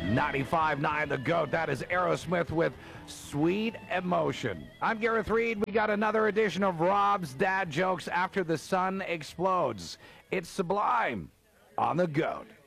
95.9 The GOAT. That is Aerosmith with Sweet Emotion. I'm Gareth Reed. We got another edition of Rob's Dad Jokes after the sun explodes. It's Sublime on The GOAT.